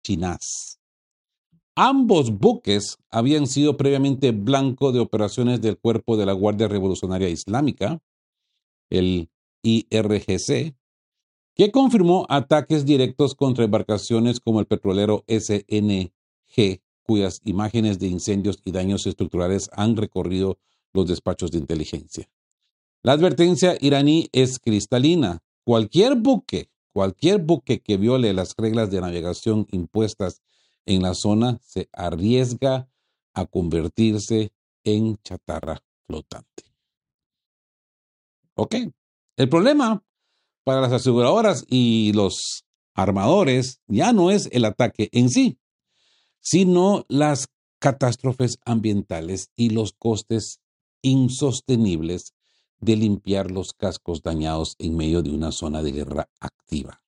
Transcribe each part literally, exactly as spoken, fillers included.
Chinas. Ambos buques habían sido previamente blanco de operaciones del Cuerpo de la Guardia Revolucionaria Islámica, el I R G C, que confirmó ataques directos contra embarcaciones como el petrolero S N G, cuyas imágenes de incendios y daños estructurales han recorrido los despachos de inteligencia. La advertencia iraní es cristalina. Cualquier buque, cualquier buque que viole las reglas de navegación impuestas en la zona se arriesga a convertirse en chatarra flotante. Ok. El problema para las aseguradoras y los armadores ya no es el ataque en sí, sino las catástrofes ambientales y los costes insostenibles de limpiar los cascos dañados en medio de una zona de guerra activa.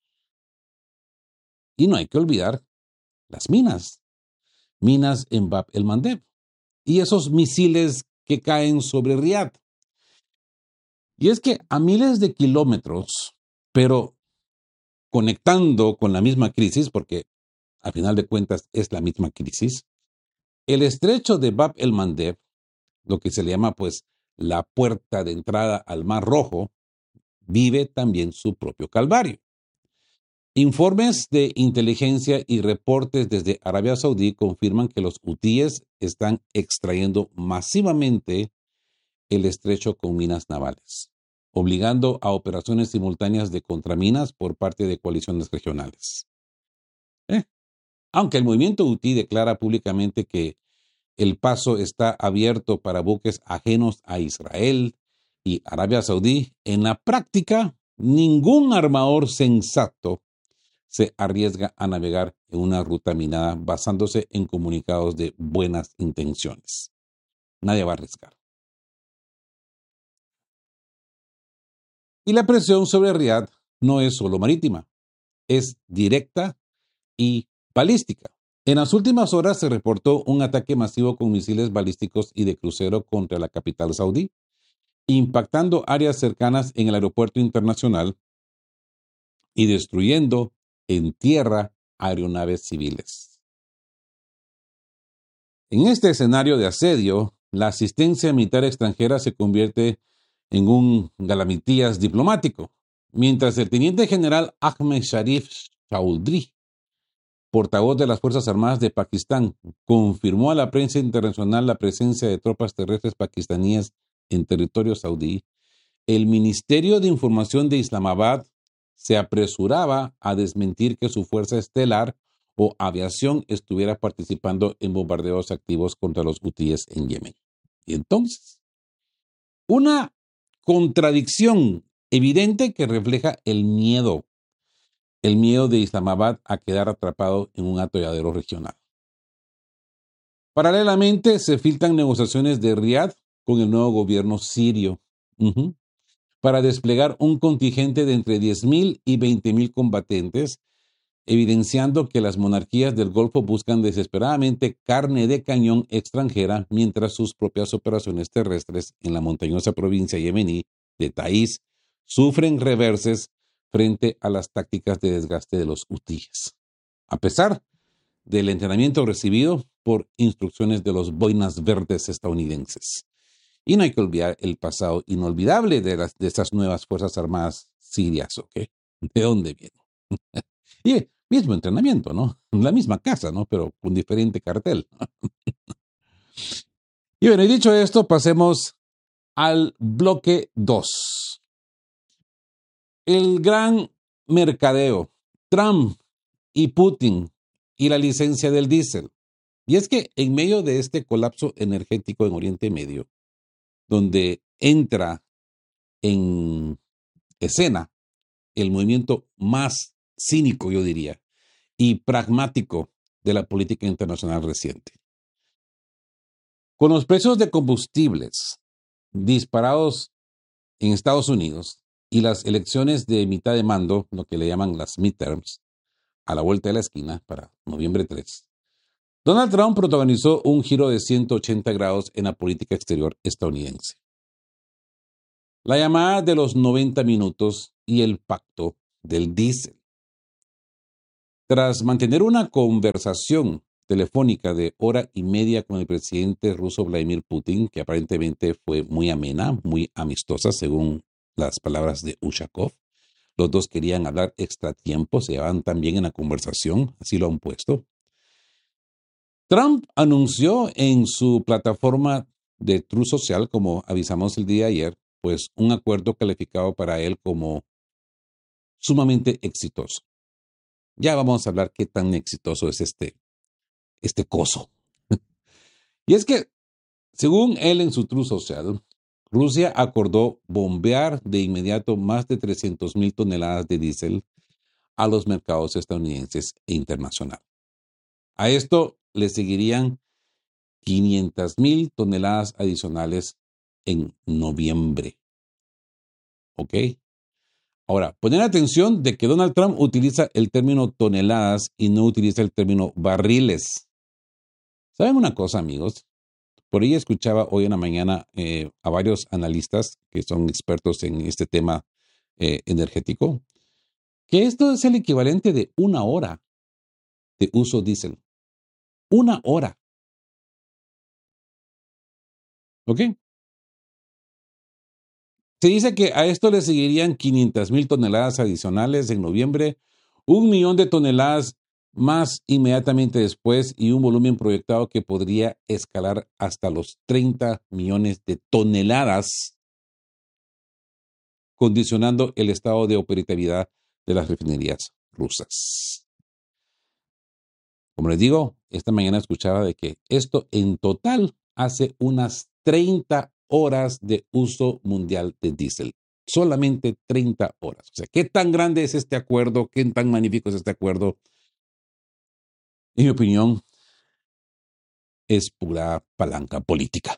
Y no hay que olvidar las minas, minas en Bab el Mandeb y esos misiles que caen sobre Riad. Y es que a miles de kilómetros, pero conectando con la misma crisis, porque a final de cuentas es la misma crisis, el estrecho de Bab el Mandeb, lo que se le llama pues la puerta de entrada al Mar Rojo, vive también su propio calvario. Informes de inteligencia y reportes desde Arabia Saudí confirman que los hutíes están extrayendo masivamente el estrecho con minas navales, obligando a operaciones simultáneas de contraminas por parte de coaliciones regionales. Eh, Aunque el movimiento hutí declara públicamente que el paso está abierto para buques ajenos a Israel y Arabia Saudí, en la práctica, ningún armador sensato se arriesga a navegar en una ruta minada basándose en comunicados de buenas intenciones. Nadie va a arriesgar. Y la presión sobre Riad no es solo marítima, es directa y balística. En las últimas horas se reportó un ataque masivo con misiles balísticos y de crucero contra la capital saudí, impactando áreas cercanas en el aeropuerto internacional y destruyendo en tierra aeronaves civiles. En este escenario de asedio, la asistencia militar extranjera se convierte en un galamitías diplomático, mientras el teniente general Ahmed Sharif Chaudhry, portavoz de las Fuerzas Armadas de Pakistán, confirmó a la prensa internacional la presencia de tropas terrestres pakistaníes en territorio saudí. El Ministerio de Información de Islamabad se apresuraba a desmentir que su fuerza estelar o aviación estuviera participando en bombardeos activos contra los hutíes en Yemen. Y entonces, una contradicción evidente que refleja el miedo el miedo de Islamabad a quedar atrapado en un atolladero regional. Paralelamente, se filtran negociaciones de Riad con el nuevo gobierno sirio uh-huh, para desplegar un contingente de entre diez mil y veinte mil combatentes, evidenciando que las monarquías del Golfo buscan desesperadamente carne de cañón extranjera mientras sus propias operaciones terrestres en la montañosa provincia yemení de Taiz sufren reverses frente a las tácticas de desgaste de los hutíes, a pesar del entrenamiento recibido por instrucciones de los boinas verdes estadounidenses. Y no hay que olvidar el pasado inolvidable de, las, de estas nuevas Fuerzas Armadas sirias, ¿ok? ¿De dónde vienen? Y mismo entrenamiento, ¿no? La misma casa, ¿no? Pero con diferente cartel. Y bueno, y dicho esto, pasemos al bloque dos. El gran mercadeo, Trump y Putin y la licencia del diésel. Y es que en medio de este colapso energético en Oriente Medio, donde entra en escena el movimiento más cínico, yo diría, y pragmático de la política internacional reciente. Con los precios de combustibles disparados en Estados Unidos y las elecciones de mitad de mando, lo que le llaman las midterms, a la vuelta de la esquina para noviembre tres, Donald Trump protagonizó un giro de ciento ochenta grados en la política exterior estadounidense. La llamada de los noventa minutos y el pacto del diésel. Tras mantener una conversación telefónica de hora y media con el presidente ruso Vladimir Putin, que aparentemente fue muy amena, muy amistosa, según las palabras de Ushakov. Los dos querían hablar extra tiempo, se llevaban tan bien en la conversación, así lo han puesto. Trump anunció en su plataforma de Truth Social, como avisamos el día de ayer, pues un acuerdo calificado para él como sumamente exitoso. Ya vamos a hablar qué tan exitoso es este, este coso. Y es que, según él en su Truth Social, Rusia acordó bombear de inmediato más de trescientas mil toneladas de diésel a los mercados estadounidenses e internacionales. A esto le seguirían quinientas mil toneladas adicionales en noviembre. ¿Ok? Ahora, poner atención de que Donald Trump utiliza el término toneladas y no utiliza el término barriles. ¿Saben una cosa, amigos? Por ahí escuchaba hoy en la mañana eh, a varios analistas que son expertos en este tema eh, energético, que esto es el equivalente de una hora de uso diésel. Una hora. ¿Ok? Se dice que a esto le seguirían quinientas mil toneladas adicionales en noviembre, un millón de toneladas más inmediatamente después y un volumen proyectado que podría escalar hasta los treinta millones de toneladas, condicionando el estado de operatividad de las refinerías rusas. Como les digo, esta mañana escuchaba de que esto en total hace unas treinta horas de uso mundial de diésel. Solamente treinta horas. O sea, ¿qué tan grande es este acuerdo? ¿Qué tan magnífico es este acuerdo? En mi opinión, es pura palanca política.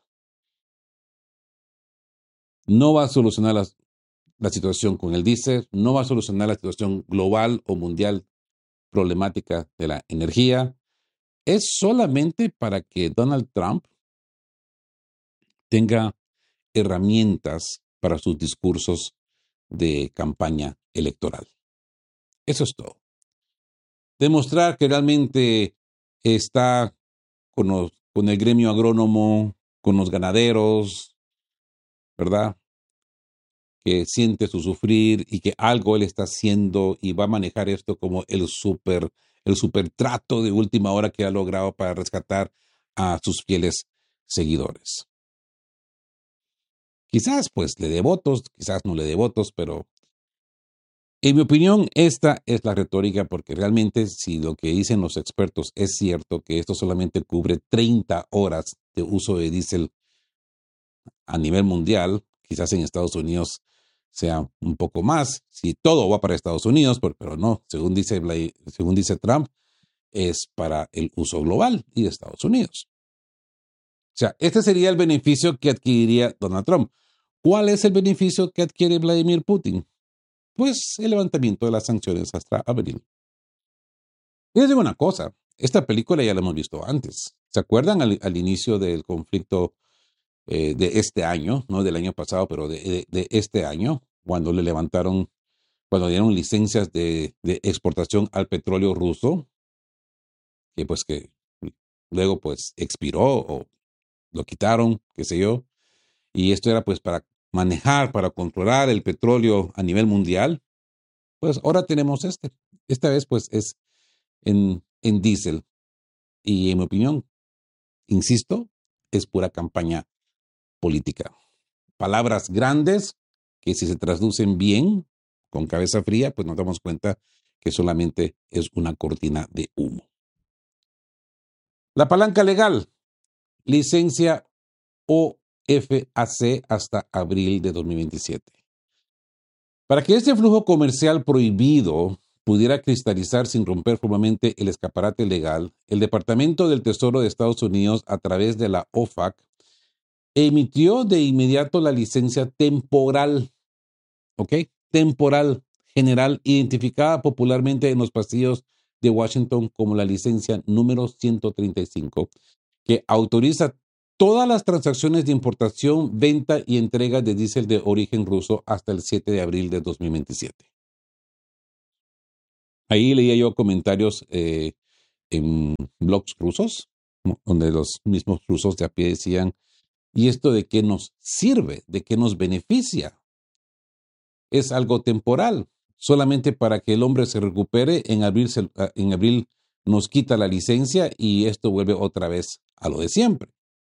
No va a solucionar la, la situación con el diésel, no va a solucionar la situación global o mundial problemática de la energía. Es solamente para que Donald Trump tenga herramientas para sus discursos de campaña electoral. Eso es todo. Demostrar que realmente está con, los, con el gremio agrónomo, con los ganaderos, ¿verdad? Que siente su sufrir y que algo él está haciendo y va a manejar esto como el super, el super trato de última hora que ha logrado para rescatar a sus fieles seguidores. Quizás pues le dé votos, quizás no le dé votos, pero en mi opinión esta es la retórica porque realmente si lo que dicen los expertos es cierto que esto solamente cubre treinta horas de uso de diésel a nivel mundial, quizás en Estados Unidos sea un poco más, si todo va para Estados Unidos, pero no, según dice, según dice Trump, es para el uso global y de Estados Unidos. O sea, este sería el beneficio que adquiriría Donald Trump. ¿Cuál es el beneficio que adquiere Vladimir Putin? Pues el levantamiento de las sanciones hasta abril. Y les digo una cosa, esta película ya la hemos visto antes. ¿Se acuerdan al, al inicio del conflicto eh, de este año, no del año pasado, pero de, de, de este año, cuando le levantaron, cuando dieron licencias de, de exportación al petróleo ruso, que pues que luego pues expiró o lo quitaron, qué sé yo, y esto era pues para manejar, para controlar el petróleo a nivel mundial, pues ahora tenemos este. Esta vez pues es en, en diésel y en mi opinión, insisto, es pura campaña política. Palabras grandes que si se traducen bien, con cabeza fría, pues nos damos cuenta que solamente es una cortina de humo. La palanca legal, licencia O F A C hasta abril de dos mil veintisiete. Para que este flujo comercial prohibido pudiera cristalizar sin romper formalmente el escaparate legal, el Departamento del Tesoro de Estados Unidos, a través de la O F A C, emitió de inmediato la licencia temporal, ¿ok? Temporal general, identificada popularmente en los pasillos de Washington como la licencia número ciento treinta y cinco, que autoriza todas las transacciones de importación, venta y entrega de diésel de origen ruso hasta el siete de abril de dos mil veintisiete. Ahí leía yo comentarios eh, en blogs rusos, donde los mismos rusos de a pie decían, ¿y esto de qué nos sirve? ¿De qué nos beneficia? Es algo temporal, solamente para que el hombre se recupere. En abril, se, en abril nos quita la licencia y esto vuelve otra vez a lo de siempre.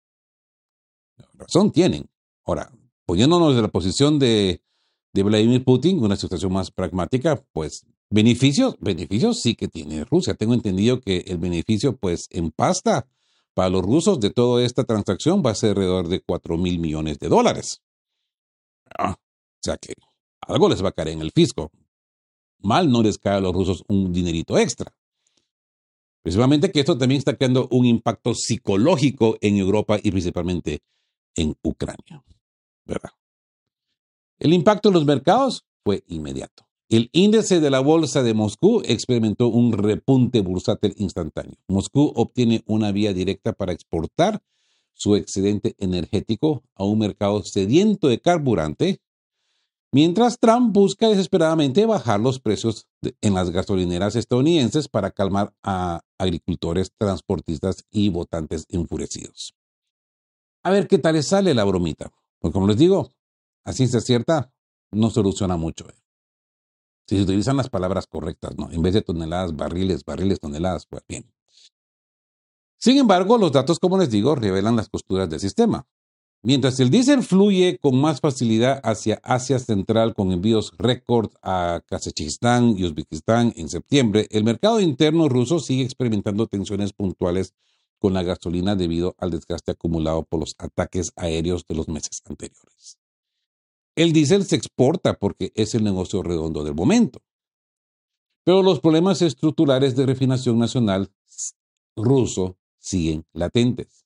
Razón tienen. Ahora, poniéndonos de la posición de, de Vladimir Putin, una situación más pragmática, pues beneficios, beneficios sí que tiene Rusia. Tengo entendido que el beneficio, pues en pasta para los rusos de toda esta transacción va a ser alrededor de cuatro mil millones de dólares. Ah, o sea que algo les va a caer en el fisco. Mal no les cae a los rusos un dinerito extra. Principalmente que esto también está creando un impacto psicológico en Europa y principalmente en Ucrania, ¿verdad? El impacto en los mercados fue inmediato. El índice de la bolsa de Moscú experimentó un repunte bursátil instantáneo. Moscú obtiene una vía directa para exportar su excedente energético a un mercado sediento de carburante, mientras Trump busca desesperadamente bajar los precios de, en las gasolineras estadounidenses para calmar a agricultores, transportistas y votantes enfurecidos. A ver qué tal les sale la bromita. Pues como les digo, a ciencia cierta no soluciona mucho. ¿eh? Si se utilizan las palabras correctas, ¿no? En vez de toneladas, barriles, barriles, toneladas, pues bien. Sin embargo, los datos, como les digo, revelan las costuras del sistema. Mientras el diésel fluye con más facilidad hacia Asia Central con envíos récord a Kazajistán y Uzbekistán en septiembre, el mercado interno ruso sigue experimentando tensiones puntuales con la gasolina debido al desgaste acumulado por los ataques aéreos de los meses anteriores. El diésel se exporta porque es el negocio redondo del momento, pero los problemas estructurales de refinación nacional ruso siguen latentes.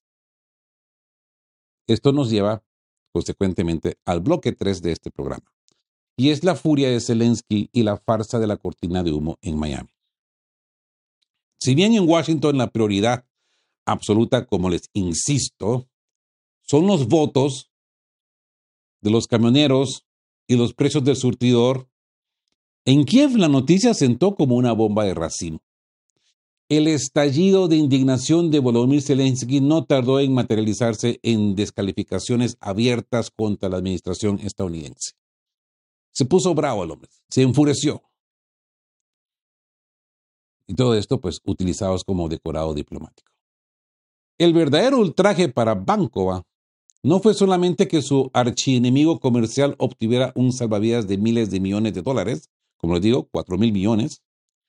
Esto nos lleva, consecuentemente, al bloque tres de este programa, y es la furia de Zelensky y la farsa de la cortina de humo en Miami. Si bien en Washington la prioridad absoluta, como les insisto, son los votos de los camioneros y los precios del surtidor, en Kiev la noticia sentó como una bomba de racimo. El estallido de indignación de Volodymyr Zelensky no tardó en materializarse en descalificaciones abiertas contra la administración estadounidense. Se puso bravo el hombre, se enfureció. Y todo esto, pues, utilizados como decorado diplomático. El verdadero ultraje para Bankova no fue solamente que su archienemigo comercial obtuviera un salvavidas de miles de millones de dólares, como les digo, cuatro mil millones,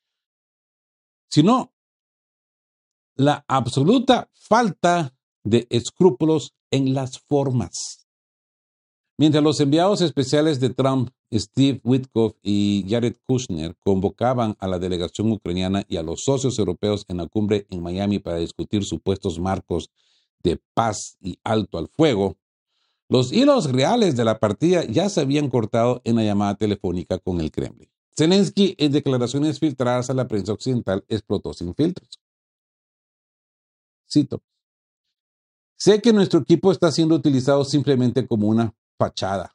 sino la absoluta falta de escrúpulos en las formas. Mientras los enviados especiales de Trump, Steve Witkoff y Jared Kushner, convocaban a la delegación ucraniana y a los socios europeos en la cumbre en Miami para discutir supuestos marcos de paz y alto al fuego, los hilos reales de la partida ya se habían cortado en la llamada telefónica con el Kremlin. Zelensky, en declaraciones filtradas a la prensa occidental, explotó sin filtros. Cito: sé que nuestro equipo está siendo utilizado simplemente como una fachada.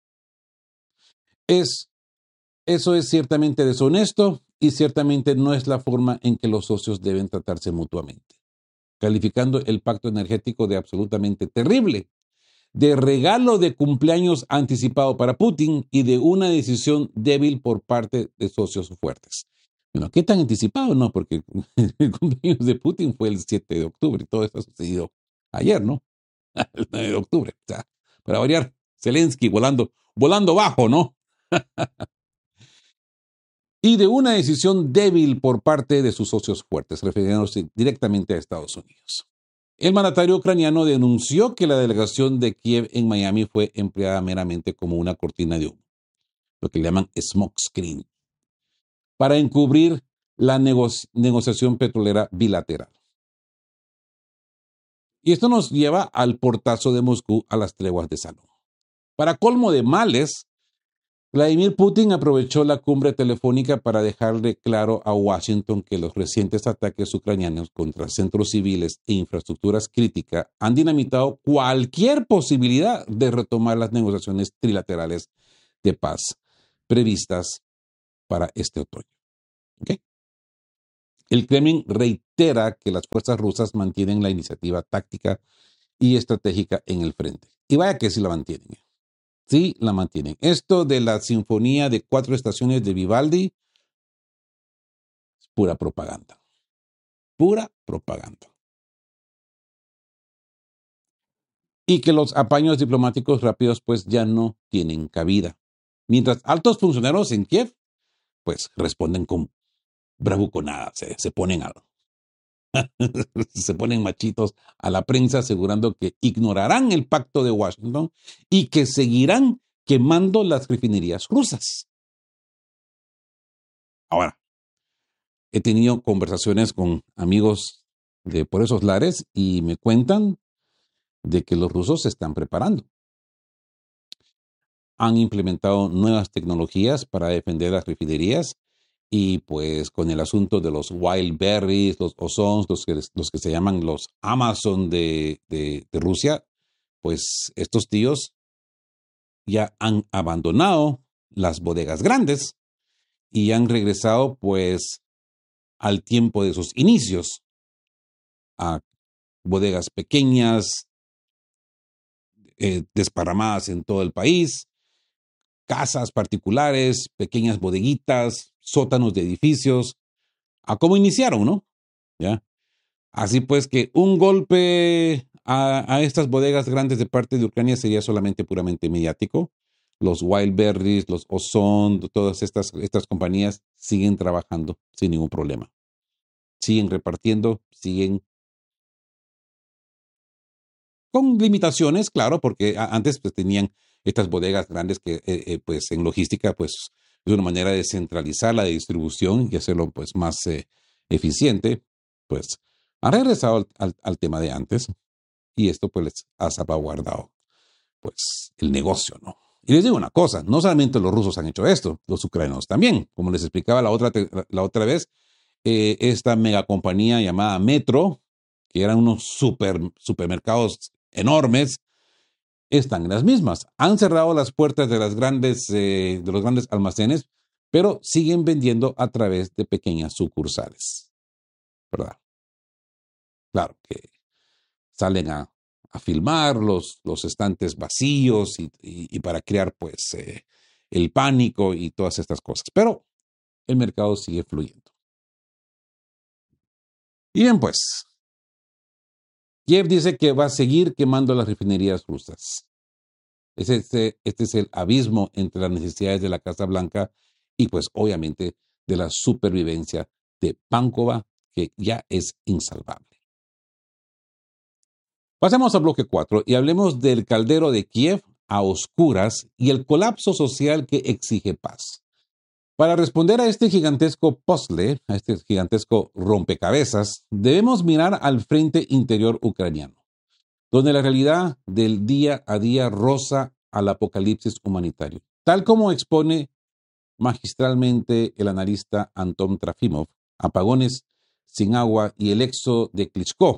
Es, eso es ciertamente deshonesto y ciertamente no es la forma en que los socios deben tratarse mutuamente, calificando el pacto energético de absolutamente terrible, de regalo de cumpleaños anticipado para Putin y de una decisión débil por parte de socios fuertes. Bueno, ¿qué tan anticipado? No, porque el cumpleaños de Putin fue el siete de octubre y todo esto ha sucedido ayer, ¿no? El nueve de octubre. O sea, para variar, Zelensky volando, volando bajo, ¿no? Y de una decisión débil por parte de sus socios fuertes, refiriéndose directamente a Estados Unidos. El mandatario ucraniano denunció que la delegación de Kiev en Miami fue empleada meramente como una cortina de humo, lo que le llaman smoke screen, para encubrir la nego- negociación petrolera bilateral. Y esto nos lleva al portazo de Moscú a las treguas de salón. Para colmo de males, Vladimir Putin aprovechó la cumbre telefónica para dejarle claro a Washington que los recientes ataques ucranianos contra centros civiles e infraestructuras críticas han dinamitado cualquier posibilidad de retomar las negociaciones trilaterales de paz previstas para este otoño. ¿Okay? El Kremlin reitera que las fuerzas rusas mantienen la iniciativa táctica y estratégica en el frente. Y vaya que sí la mantienen. Sí la mantienen. Esto de la sinfonía de cuatro estaciones de Vivaldi es pura propaganda. Pura propaganda. Y que los apaños diplomáticos rápidos pues ya no tienen cabida. Mientras altos funcionarios en Kiev pues responden con bravuconada, se, se ponen a, se ponen machitos a la prensa asegurando que ignorarán el pacto de Washington y que seguirán quemando las refinerías rusas. Ahora, he tenido conversaciones con amigos de por esos lares y me cuentan de que los rusos se están preparando. Han implementado nuevas tecnologías para defender las refinerías y pues con el asunto de los wild berries, los ozons, los que, los que se llaman los Amazon de, de, de Rusia, pues estos tíos ya han abandonado las bodegas grandes y han regresado pues al tiempo de sus inicios, a bodegas pequeñas, eh, desparramadas en todo el país, casas particulares, pequeñas bodeguitas, sótanos de edificios, a cómo iniciaron, ¿no? ¿Ya? Así pues que un golpe a, a estas bodegas grandes de parte de Ucrania sería solamente puramente mediático. Los Wild Berries, los Ozon, todas estas, estas compañías siguen trabajando sin ningún problema. Siguen repartiendo, siguen con limitaciones, claro, porque a, antes pues, tenían estas bodegas grandes que eh, eh, pues en logística pues es una manera de centralizar la distribución y hacerlo pues más eh, eficiente, pues han regresado al, al, al tema de antes y esto pues les ha salvaguardado pues el negocio, ¿no? Y les digo una cosa, no solamente los rusos han hecho esto, los ucranianos también. Como les explicaba la otra, la otra vez, eh, esta megacompañía llamada Metro, que eran unos super, supermercados enormes, están en las mismas. Han cerrado las puertas de, las grandes, eh, de los grandes almacenes, pero siguen vendiendo a través de pequeñas sucursales, ¿verdad? Claro que salen a, a filmar los, los estantes vacíos y, y, y para crear pues eh, el pánico y todas estas cosas. Pero el mercado sigue fluyendo. Y bien, pues, Kiev dice que va a seguir quemando las refinerías rusas. Este, este es el abismo entre las necesidades de la Casa Blanca y pues obviamente de la supervivencia de Páncova, que ya es insalvable. Pasemos al bloque cuatro y hablemos del caldero de Kiev a oscuras y el colapso social que exige paz. Para responder a este gigantesco puzzle, a este gigantesco rompecabezas, debemos mirar al frente interior ucraniano, donde la realidad del día a día roza al apocalipsis humanitario, tal como expone magistralmente el analista Anton Trafimov, apagones sin agua y el éxodo de Klitschko.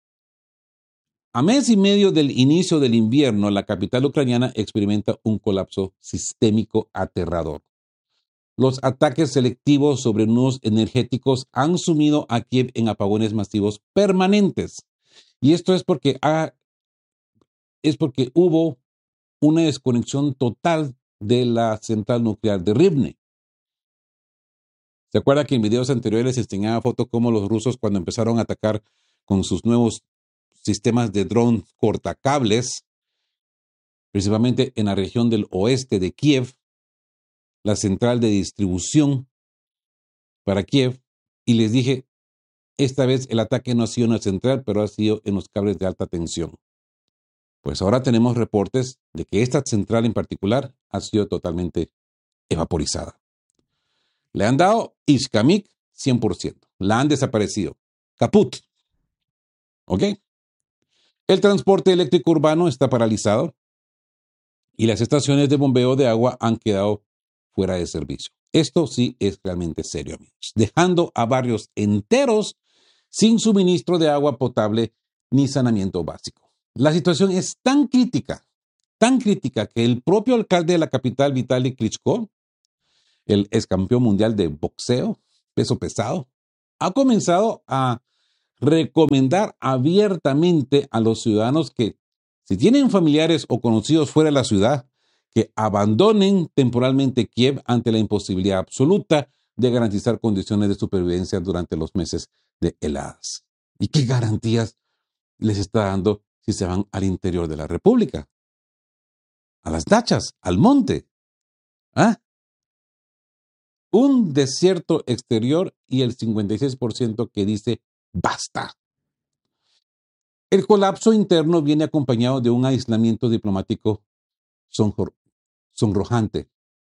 A mes y medio del inicio del invierno, la capital ucraniana experimenta un colapso sistémico aterrador. Los ataques selectivos sobre nudos energéticos han sumido a Kiev en apagones masivos permanentes. Y esto es porque, ha, es porque hubo una desconexión total de la central nuclear de Rivne. ¿Se acuerda que en videos anteriores les enseñaba fotos cómo los rusos cuando empezaron a atacar con sus nuevos sistemas de dron cortacables, principalmente en la región del oeste de Kiev, la central de distribución para Kiev, y les dije, esta vez el ataque no ha sido en la central, pero ha sido en los cables de alta tensión. Pues ahora tenemos reportes de que esta central en particular ha sido totalmente evaporizada. Le han dado Ishkamik cien por ciento. La han desaparecido. Caput. ¿Ok? El transporte eléctrico urbano está paralizado y las estaciones de bombeo de agua han quedado fuera de servicio. Esto sí es realmente serio, amigos. Dejando a barrios enteros sin suministro de agua potable ni saneamiento básico. La situación es tan crítica, tan crítica que el propio alcalde de la capital, Vitaly Klitschko, el ex campeón mundial de boxeo, peso pesado, ha comenzado a recomendar abiertamente a los ciudadanos que, si tienen familiares o conocidos fuera de la ciudad, que abandonen temporalmente Kiev ante la imposibilidad absoluta de garantizar condiciones de supervivencia durante los meses de heladas. ¿Y qué garantías les está dando si se van al interior de la República? A las dachas, al monte. ¿Ah? Un desierto exterior y el cincuenta y seis por ciento que dice basta. El colapso interno viene acompañado de un aislamiento diplomático sonro- sonrojante.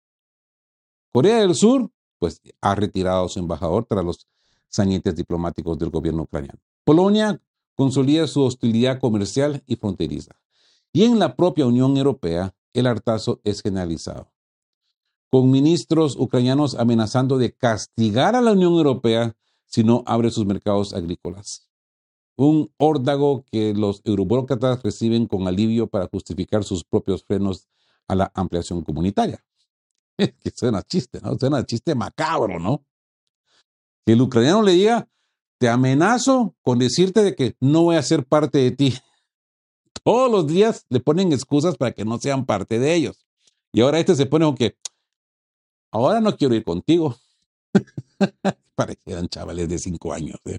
Corea del Sur, pues, ha retirado a su embajador tras los sañetes diplomáticos del gobierno ucraniano. Polonia consolida su hostilidad comercial y fronteriza. Y en la propia Unión Europea, el hartazo es generalizado, con ministros ucranianos amenazando de castigar a la Unión Europea si no abre sus mercados agrícolas. Un órdago que los euroburócratas reciben con alivio para justificar sus propios frenos a la ampliación comunitaria. Que suena chiste, ¿no? Suena chiste macabro, ¿no? Que el ucraniano le diga, te amenazo con decirte de que no voy a ser parte de ti. Todos los días le ponen excusas para que no sean parte de ellos. Y ahora este se pone con que, ahora no quiero ir contigo. Parecieran chavales de cinco años. ¿eh?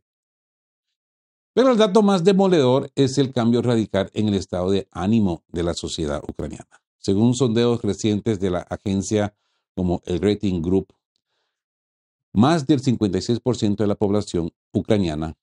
Pero el dato más demoledor es el cambio radical en el estado de ánimo de la sociedad ucraniana. Según sondeos recientes de la agencia como el Rating Group, más del cincuenta y seis por ciento de la población ucraniana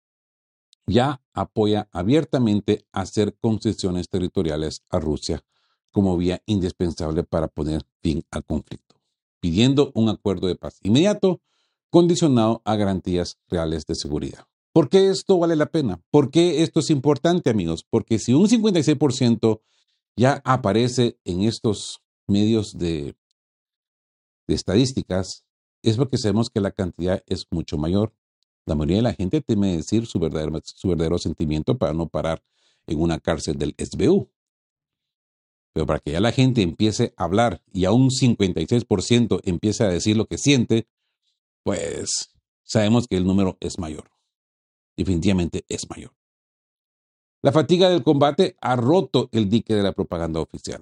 ya apoya abiertamente hacer concesiones territoriales a Rusia como vía indispensable para poner fin al conflicto, pidiendo un acuerdo de paz inmediato condicionado a garantías reales de seguridad. ¿Por qué esto vale la pena? ¿Por qué esto es importante, amigos? Porque si un cincuenta y seis por ciento ya aparece en estos medios de, de estadísticas, es porque sabemos que la cantidad es mucho mayor. La mayoría de la gente teme decir su verdadero, su verdadero sentimiento para no parar en una cárcel del S B U. Pero para que ya la gente empiece a hablar y a un cincuenta y seis por ciento empiece a decir lo que siente, pues sabemos que el número es mayor. Definitivamente es mayor. La fatiga del combate ha roto el dique de la propaganda oficial.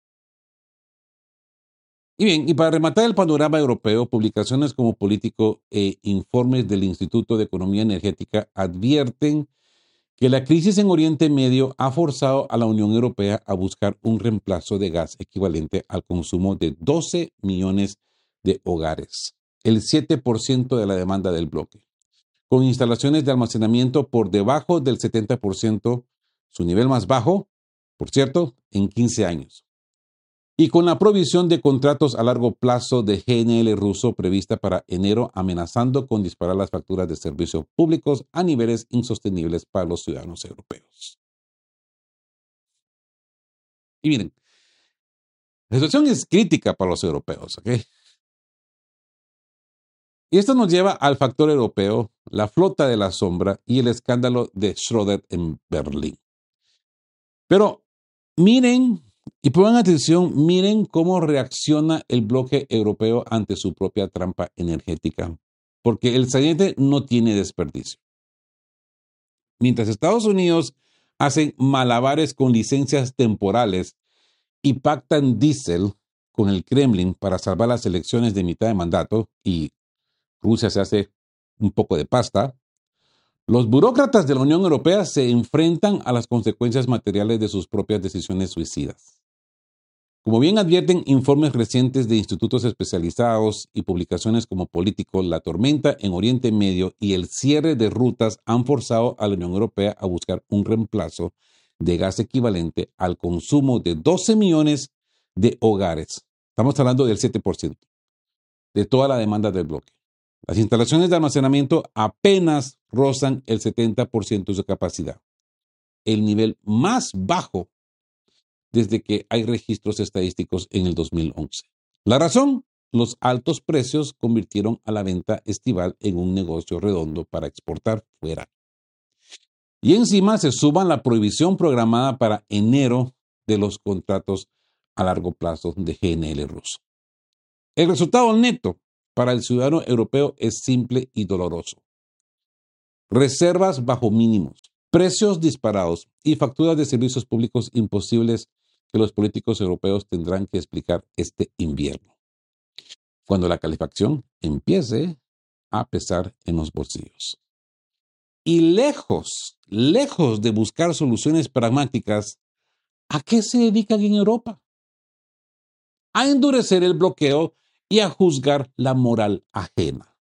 Y bien, y para rematar el panorama europeo, publicaciones como Político e informes del Instituto de Economía Energética advierten que la crisis en Oriente Medio ha forzado a la Unión Europea a buscar un reemplazo de gas equivalente al consumo de doce millones de hogares, el siete por ciento de la demanda del bloque, con instalaciones de almacenamiento por debajo del setenta por ciento, su nivel más bajo, por cierto, en quince años. Y con la provisión de contratos a largo plazo de G N L ruso prevista para enero, amenazando con disparar las facturas de servicios públicos a niveles insostenibles para los ciudadanos europeos. Y miren, la situación es crítica para los europeos, ¿ok? Y esto nos lleva al factor europeo, la flota de la sombra y el escándalo de Schröder en Berlín. Pero miren, y pongan atención, miren cómo reacciona el bloque europeo ante su propia trampa energética, porque el sainete no tiene desperdicio. Mientras Estados Unidos hacen malabares con licencias temporales y pactan diésel con el Kremlin para salvar las elecciones de mitad de mandato y Rusia se hace un poco de pasta, los burócratas de la Unión Europea se enfrentan a las consecuencias materiales de sus propias decisiones suicidas. Como bien advierten informes recientes de institutos especializados y publicaciones como Político, la tormenta en Oriente Medio y el cierre de rutas han forzado a la Unión Europea a buscar un reemplazo de gas equivalente al consumo de doce millones de hogares. Estamos hablando del siete por ciento de toda la demanda del bloque. Las instalaciones de almacenamiento apenas rozan el setenta por ciento de su capacidad, el nivel más bajo desde que hay registros estadísticos en el dos mil once. La razón, los altos precios convirtieron a la venta estival en un negocio redondo para exportar fuera. Y encima se suman la prohibición programada para enero de los contratos a largo plazo de G N L ruso. El resultado neto para el ciudadano europeo es simple y doloroso. reservas bajo mínimos, precios disparados y facturas de servicios públicos imposibles que los políticos europeos tendrán que explicar este invierno, cuando la calefacción empiece a pesar en los bolsillos. Y lejos, lejos de buscar soluciones pragmáticas, ¿a qué se dedican en Europa? A endurecer el bloqueo y a juzgar la moral ajena.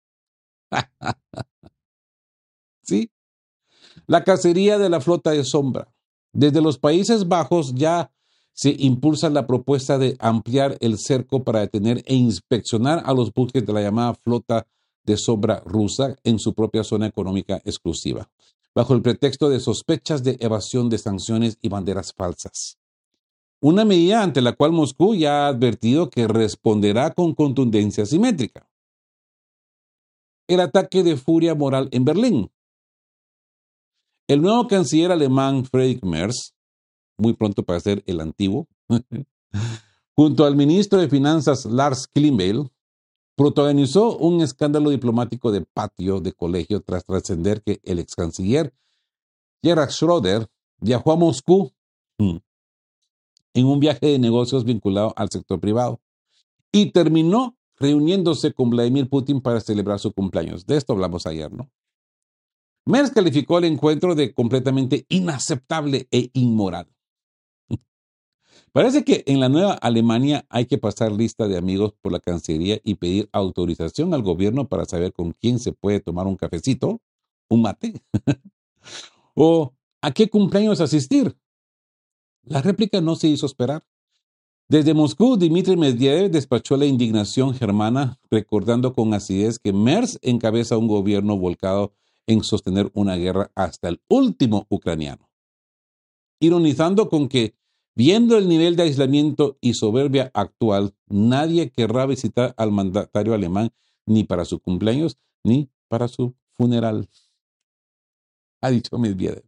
¿Sí? La cacería de la flota de sombra. Desde los Países Bajos ya se impulsa la propuesta de ampliar el cerco para detener e inspeccionar a los buques de la llamada flota de sombra rusa en su propia zona económica exclusiva, bajo el pretexto de sospechas de evasión de sanciones y banderas falsas. Una medida ante la cual Moscú ya ha advertido que responderá con contundencia simétrica. El ataque de furia moral en Berlín. El nuevo canciller alemán Friedrich Merz, muy pronto para ser el antiguo, junto al ministro de Finanzas Lars Klingbeil, protagonizó un escándalo diplomático de patio de colegio tras trascender que el ex canciller Gerhard Schröder viajó a Moscú en un viaje de negocios vinculado al sector privado y terminó reuniéndose con Vladimir Putin para celebrar su cumpleaños. De esto hablamos ayer, ¿no? Merz calificó el encuentro de completamente inaceptable e inmoral. Parece que en la nueva Alemania hay que pasar lista de amigos por la Cancillería y pedir autorización al gobierno para saber con quién se puede tomar un cafecito, un mate, o a qué cumpleaños asistir. La réplica no se hizo esperar. Desde Moscú, Dmitry Medvedev despachó la indignación germana, recordando con acidez que Merz encabeza un gobierno volcado en sostener una guerra hasta el último ucraniano, ironizando con que, viendo el nivel de aislamiento y soberbia actual, nadie querrá visitar al mandatario alemán ni para su cumpleaños ni para su funeral, ha dicho Medvedev.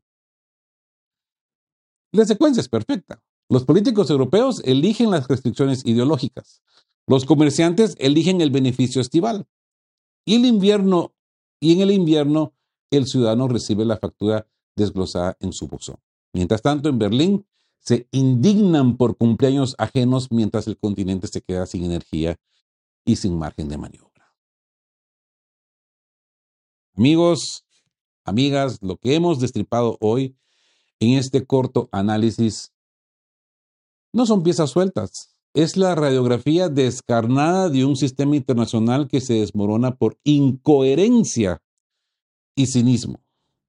La secuencia es perfecta. Los políticos europeos eligen las restricciones ideológicas. Los comerciantes eligen el beneficio estival. Y el invierno, y en el invierno, el ciudadano recibe la factura desglosada en su buzón. Mientras tanto, en Berlín se indignan por cumpleaños ajenos mientras el continente se queda sin energía y sin margen de maniobra. Amigos, amigas, lo que hemos destripado hoy en este corto análisis no son piezas sueltas. Es la radiografía descarnada de un sistema internacional que se desmorona por incoherencia y cinismo.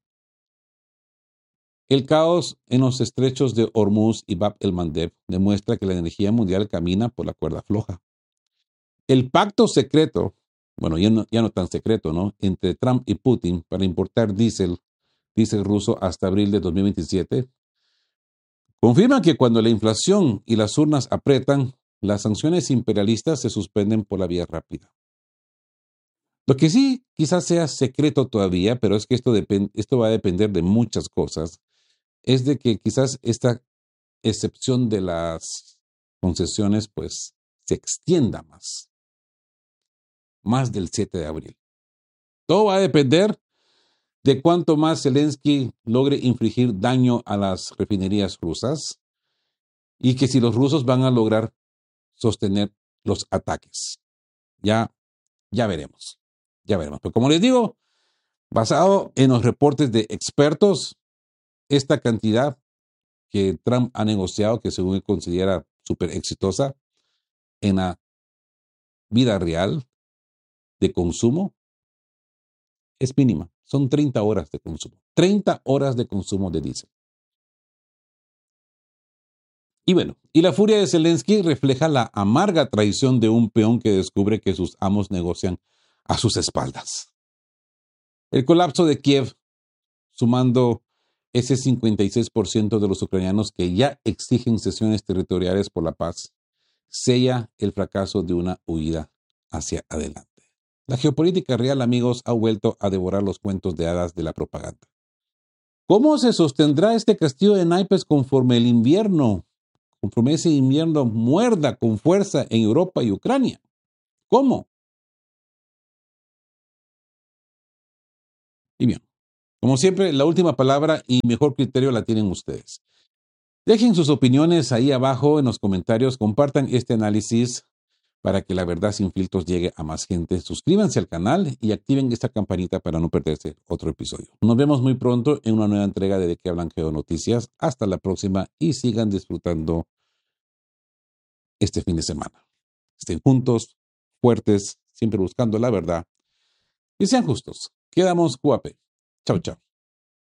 El caos en los estrechos de Hormuz y Bab el-Mandeb demuestra que la energía mundial camina por la cuerda floja. El pacto secreto, bueno, ya no, ya no tan secreto, ¿no?, entre Trump y Putin para importar diésel, diésel ruso hasta abril de dos mil veintisiete, confirma que cuando la inflación y las urnas apretan, las sanciones imperialistas se suspenden por la vía rápida. Lo que sí quizás sea secreto todavía, pero es que esto, depend- esto va a depender de muchas cosas, es de que quizás esta excepción de las concesiones pues se extienda más, más del siete de abril. Todo va a depender de cuánto más Zelensky logre infligir daño a las refinerías rusas y que si los rusos van a lograr sostener los ataques. Ya, ya veremos, ya veremos. Pero como les digo, basado en los reportes de expertos, esta cantidad que Trump ha negociado, que según él considera súper exitosa en la vida real de consumo, es mínima. Son treinta horas de consumo. treinta horas de consumo de diésel. Y bueno, y la furia de Zelensky refleja la amarga traición de un peón que descubre que sus amos negocian a sus espaldas. El colapso de Kiev, sumando ese cincuenta y seis por ciento de los ucranianos que ya exigen cesiones territoriales por la paz, sella el fracaso de una huida hacia adelante. La geopolítica real, amigos, ha vuelto a devorar los cuentos de hadas de la propaganda. ¿Cómo se sostendrá este castillo de naipes conforme el invierno, conforme ese invierno muerda con fuerza en Europa y Ucrania? ¿Cómo? Y bien, Como siempre, la última palabra y mejor criterio la tienen ustedes. Dejen sus opiniones ahí abajo en los comentarios, compartan este análisis para que la verdad sin filtros llegue a más gente. Suscríbanse al canal y activen esta campanita para no perderse otro episodio. Nos vemos muy pronto en una nueva entrega de De qué hablan Geo Noticias. Hasta la próxima y sigan disfrutando este fin de semana. Estén juntos, fuertes, siempre buscando la verdad y sean justos. Quedamos guape. Chao, chao.